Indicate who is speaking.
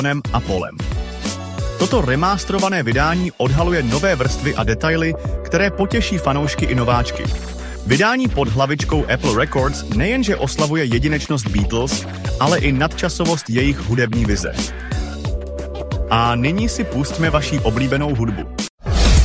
Speaker 1: a Paulem. Toto remasterované vydání odhaluje nové vrstvy a detaily, které potěší fanoušky i nováčky. Vydání pod hlavičkou Apple Records nejenže oslavuje jedinečnost Beatles, ale i nadčasovost jejich hudební vize. A nyní si pustíme vaši oblíbenou hudbu.